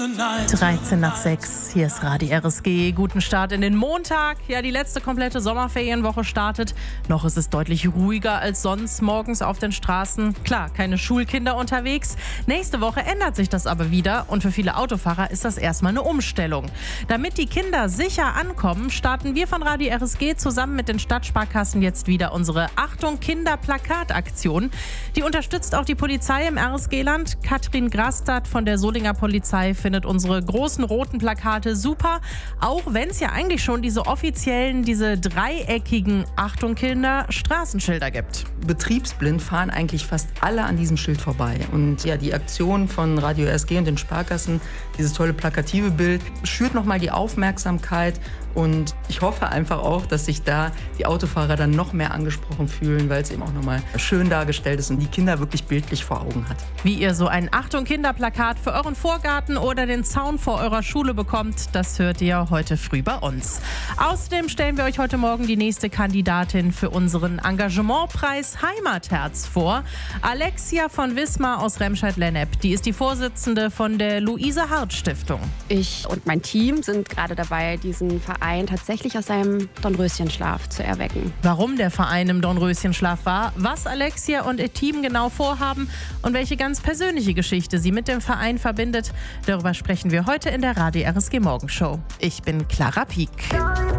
13 nach 6, hier ist Radio RSG. Guten Start in den Montag. Ja, die letzte komplette Sommerferienwoche startet. Noch ist es deutlich ruhiger als sonst morgens auf den Straßen. Klar, keine Schulkinder unterwegs. Nächste Woche ändert sich das aber wieder und für viele Autofahrer ist das erstmal eine Umstellung. Damit die Kinder sicher ankommen, starten wir von Radio RSG zusammen mit den Stadtsparkassen jetzt wieder unsere Achtung Kinder-Plakat-Aktion. Die unterstützt auch die Polizei im RSG-Land. Katrin Grastad von der Solinger Polizei findet unsere großen roten Plakate super, auch wenn es ja eigentlich schon diese offiziellen, diese dreieckigen Achtung Kinder Straßenschilder gibt. Betriebsblind fahren eigentlich fast alle an diesem Schild vorbei. Und ja, die Aktion von Radio RSG und den Sparkassen, dieses tolle plakative Bild, schürt nochmal die Aufmerksamkeit. Und ich hoffe einfach auch, dass sich da die Autofahrer dann noch mehr angesprochen fühlen, weil es eben auch nochmal schön dargestellt ist und die Kinder wirklich bildlich vor Augen hat. Wie ihr so ein Achtung-Kinder-Plakat für euren Vorgarten oder den Zaun vor eurer Schule bekommt, das hört ihr heute früh bei uns. Außerdem stellen wir euch heute Morgen die nächste Kandidatin für unseren Engagementpreis Heimatherz vor. Alexia von Wismar aus Remscheid-Lennep. Die ist die Vorsitzende von der Luise-Hart-Stiftung. Ich und mein Team sind gerade dabei, diesen Verein tatsächlich aus seinem Dornröschenschlaf zu erwecken. Warum der Verein im Dornröschenschlaf war, was Alexia und ihr Team genau vorhaben und welche ganz persönliche Geschichte sie mit dem Verein verbindet, darüber sprechen wir heute in der Radio RSG Morgenshow. Ich bin Clara Pieck.